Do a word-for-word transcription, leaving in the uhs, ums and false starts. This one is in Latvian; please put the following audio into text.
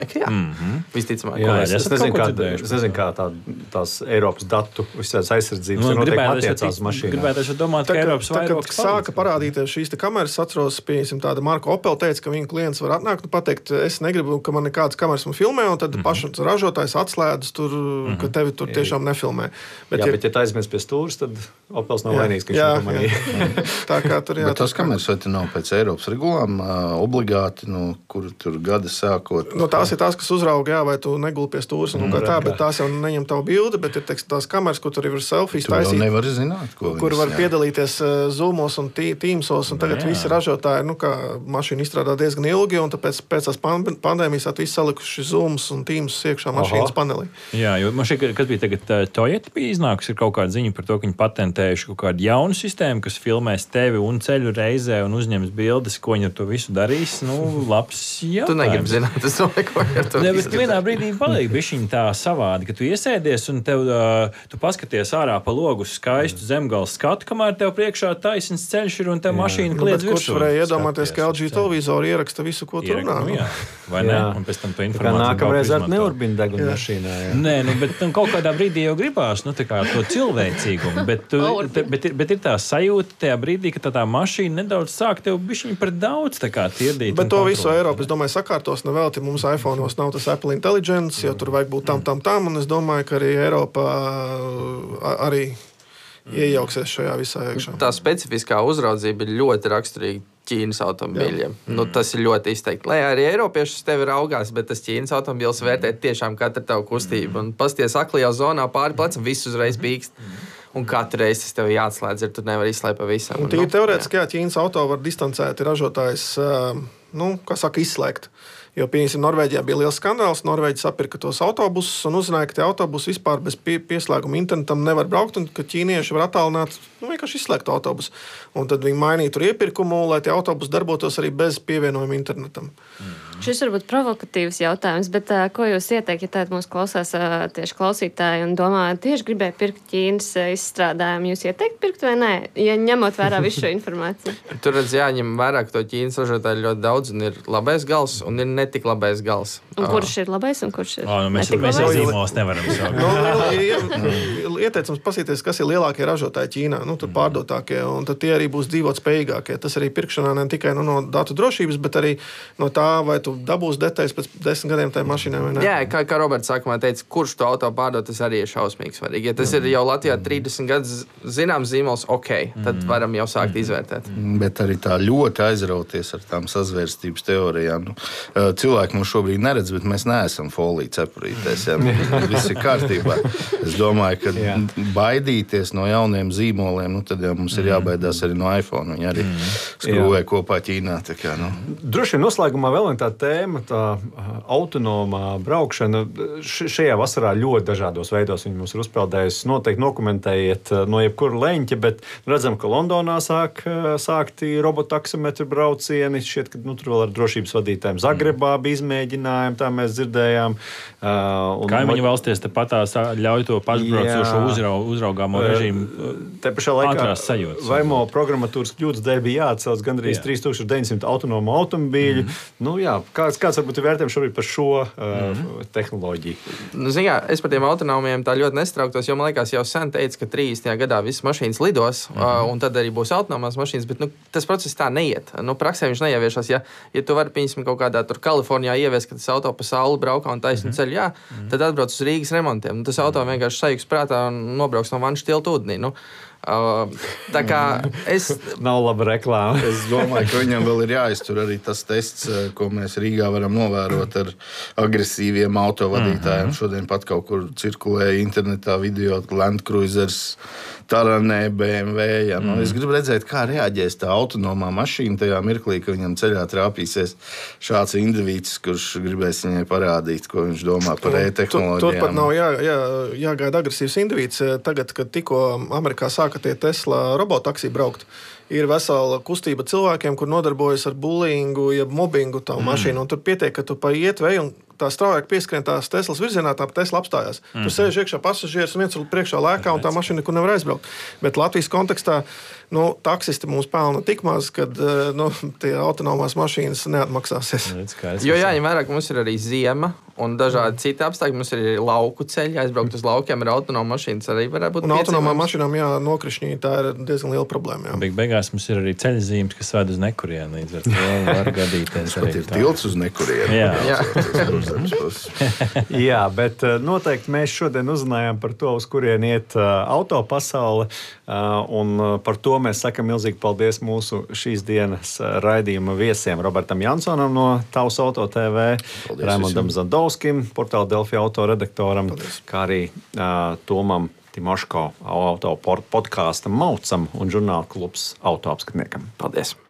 Jā, mm-hmm. visticamāk. Jā, es, es, nezinu, kā, es nezinu, kā tā, tās Eiropas datu aizsardzības nu, noteikumi attiecās uz mašīnām. Gribētu domāt, ka Eiropas vairogs sāka parādīties šīs kameras, atceros, pieņemsim tāda Marko Opel teica, ka viņa klients var atnākt un pateikt, es negribu, ka man nekādas kameras man filmē, un tad mm-hmm. pašs ražotājs atslēdz tur, mm-hmm. ka tevi tur tiešām nefilmē. Bet, jā, ja, bet ja tā aizmies pie stūras, tad Opels nav vainīgs, ka viņš nepamanīja. Tā kā tur jā. Bet tās kameras vai te nav pēc Eiropas regulām obligāti, no kur tur gada sākot? No tās ir tās, kas uzrauga, jā, vai tu neguli pie stūras, un kā tā, bet tās jau neņem tavu bildi, bet ir teiks, tās kameras, kur tur ir selfies taisīt. Tur nevar zināt, ko kur var jā. piedalīties Zoomos un Teamsos, un tagad jā. Visi ražotāji, nu, kā mašīna izstrādā diezgan ilgi, un tāpēc pēc tās pandēmijas at visi salikuši Zooms un Teams iekšā mašīnas panelī. Jā, jo man šeit, kas bija tagad Toyota bija iznākusi, ir kaut kāda ziņa par to, ka viņi patentējuši kaut kādu jaunu sistēmu, kas filmēs tevi un ceļu reizē un uzņems bildes, ko viņi ar to visu darīs. Nu, labs jautājums. Tu negribi zināt, tas domāju, ko ar to ne, bet vienā brīdī paliek bišķiņ tā savādi, ka tu iesēdies un tev, uh, tu paskaties ārā pa logu skaistu zemgales skatu, kamēr tev priekšā taisns ceļš ir un tev mašīna kliedz nu, virsū. Kurš varēja iedomāties, ka L G televizoru ieraksta visu, ko tu runā? Nu, jā. Vai ne? Un pēc tam to informāciju nākamreiz ar neurbinu degunu mašīnā. Jā. Nē, nu, bet tam kaut kādā brīdī jau gribās, nu, tā kā to cilvēcīgumu, bet, tu, te, bet, bet ir tā sajūta tajā brīdī, ka tā, tā mašīna nedaudz sāk tev bišķiņ par daudz tā kā tirdīt. Bet to visu Eiropu, es domāju, sakārtos nevelti. Mums iPhone'os nav tas Apple Intelligence, jo tur vajag būt tam, tam, tam, un es domāju, ka arī Eiropā arī iejauksies šajā visā iekšā. Tā specifiskā uzraudzība ir ļoti raksturīga Ķīnas automobīļiem. Nu, tas ir ļoti izteikti. Lai arī Eiropieši tevi raugās, bet tas Ķīnas automobīls vērtē tiešām katru tavu kustību. Un pasties aklajā zonā pāri plecam, viss uzreiz bīkst. Un katru reizi tas tev jāatslēdz, ir tur nevar izslēgt pavisam. Un tīri teorētiski, jā, Ķīnas auto var distancēti ražotājs, nu, kā saka, izslēgt. Jo, pieņemsim, Norvēģijā bija liels skandāls. Norvēģi sapirka tos autobusus un uzzināja, ka tie autobusi vispār bez pie, pieslēguma internetam nevar braukt un ka ķīnieši var attālināt, nu, vienkārši izslēgt autobusu. Un tad viņi mainīja tur iepirkumu, lai tie autobusi darbotos arī bez pievienojuma internetam. Mm. Šis varbūt provokatīvs jautājums, bet uh, ko jūs ieteikt, ja tāda mūs klausās uh, tieši klausītāji un domā, tieši gribēja pirkt Ķīnas uh, izstrādājumu, jūs ieteikt pirkt vai nē, ja ņemot vērā visu šo informāciju? Tur redz jāņem vērā, ka to Ķīnas ražotāji ļoti daudz un ir labais gals un ir netik labais gals. Un kurš ir labais un kurš ir o, nu, mēs netik mēs labais? Mēs jau zīmos nevaram saukt. Ieteicams pasīties, kas ir lielākie ražotāji Ķīnā, nu, tur pārdotākie, un tad tie arī būs dzīvot spējīgākie. Tas arī pirkšanā ne tikai nu, no datu drošības, bet arī no tā, vai tu dabūsi detaļas pēc desmit gadiem tajā mašīnā vai ne. Jā, kā, kā Roberts sākumā teica, kurš to auto pārdot, tas arī ir šausmīgi svarīgi. Ja tas ir jau Latvijā trīsdesmit gadus zināms zīmols, ok, tad varam jau sākt izvērtēt. Bet arī tā ļoti aizrauties ar tām sazvērstības teorijām. Nu, cilvēki mums šobrīd neredz, bet mēs neesam folija cepurītēs. Ja? Viss ir kārtībā. Es domāju, ka jā. baidīties no jauniem zīmoliem, nu, tad jau mums ir jābaidās arī no iPhone. Viņi arī skrūvē kopā Ķīnā. Tā kā, nu. Droši vien noslēgumā vēl viena tā tēma, tā autonomā braukšana. Šajā vasarā ļoti dažādos veidos viņi mums ir uzpeldējusi. Noteikti dokumentējiet no jebkura leņķa, bet redzam, ka Londonā sāk, sākti robotaksometru braucieni. Šķiet, ka nu, tur vēl ar drošības vadītājiem Zagrebā bija izmēģinājumi, tā mēs dzirdējām. Uh, Kaimiņu valstīs tepatās ļauj to pašbraucošo uzraug, uzraugāmo režīmu. Te pašā laikā Vaimo programmatūras kļūdas dēļ bija jāatcelts gandrīz trīs tūkstoši deviņi simti autonomu automobīļu. Mm. Nu, jā, kāds, kāds varbūt ir vērtējums šobrīd par šo uh, mm. tehnoloģiju? Nu, zin, jā, es par tiem autonomiem tā ļoti nestrauktos, jo man liekas jau sen teica, ka trīsdesmitajā gadā visas mašīnas lidos, mm. uh, un tad arī būs autonomās mašīnas, bet nu, tas process tā neiet. Nu, praksē viņš neieviešās. Ja, ja tu vari, piemēram, kaut kādā tur Kalifornijā ievies, ka tas auto pa sauli braukā un taisnu mm. ceļu, jā, mm. tad atbrauc uz Rīgas remontiem. Nu, tas auto vienkārši sajūgs prātā un nobrauks no vanšu tiltu ūdenī. Nu, Uh, tā kā es... Nav laba reklāma. Es domāju, ka viņam vēl ir jāiztur arī tas tests, ko mēs Rīgā varam novērot ar agresīviem autovadītājiem. Mm-hmm. Šodien pat kaut kur cirkulēja internetā video Land Cruisers, Taranē, B M W. Ja. Nu, mm. Es gribu redzēt, kā reaģēs tā autonomā mašīna tajā mirklī, ka viņam ceļā trāpīsies šāds indivīds, kurš gribēs viņai parādīt, ko viņš domā par e-tehnoloģijām. Tur pat nav jā, jā, jāgaida agresīvs indivīds. Tagad, kad tikko Amerikā sāk ka tie Tesla robotaksī braukt, ir vesela kustība cilvēkiem, kur nodarbojas ar bullyingu, jeb mobbingu tavu mm. mašīnu. Un tur pietiek, ka tu paiet veju un tā straujāk pieskrien tās Teslas virzienā, tā Tesla apstājās. Mm. Tur sēž iekšā pasažieris un viens tur priekšā lēkā, un tā mašīna nekur nevar aizbraukt. Bet Latvijas kontekstā nu, taksisti mums pelna tik maz, ka nu, tie autonomās mašīnas neatmaksāsies. Jo jāņem vērā, ka mums ir arī ziema un dažādi mm. citi apstākļi. Mums ir lauku ceļi, aizbraukt uz laukiem ar autonomu mašīnas arī varētu būt. Un autonomām mašīnām, jā, nokrišņī, tā ir diezgan liela problēma. Beig beigās mums ir arī ceļzīmes, kas ved uz nekurienu. Līdz ar to var gadīties. Pat ir tilts uz nekurienu. Jā. Jā. Jā, bet noteikti mēs šodien uzzinājām par to, uz kurien iet uh, auto pasaule. Uh, un uh, par to mēs sakam milzīgi paldies mūsu šīs dienas uh, raidījuma viesiem Robertam Jansonam no Tavs Auto T V, Raimondam Zandovskim, portāla Delfi auto redaktoram, paldies. Kā arī uh, Tomam Timoško auto podkāsta Maucam un žurnāla klubs auto apskatniekam. Paldies!